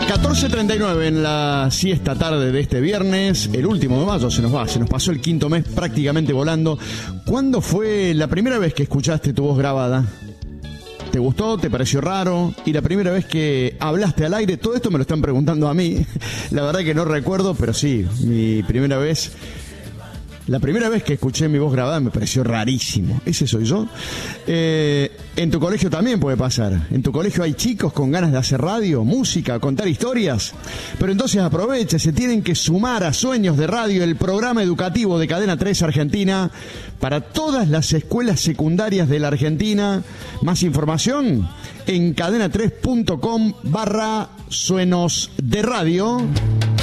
14:39 en la siesta tarde de este viernes, el último de mayo, se nos pasó el quinto mes prácticamente volando. ¿Cuándo fue la primera vez que escuchaste tu voz grabada? ¿Te gustó? ¿Te pareció raro? Y la primera vez que hablaste al aire, todo esto me lo están preguntando a mí. La verdad que no recuerdo, pero sí, la primera vez que escuché mi voz grabada me pareció rarísimo. Ese soy yo. En tu colegio también puede pasar. En tu colegio hay chicos con ganas de hacer radio, música, contar historias. Pero entonces aprovecha, se tienen que sumar a Sueños de Radio, el programa educativo de Cadena 3 Argentina, para todas las escuelas secundarias de la Argentina. Más información en cadena3.com/suenos de radio.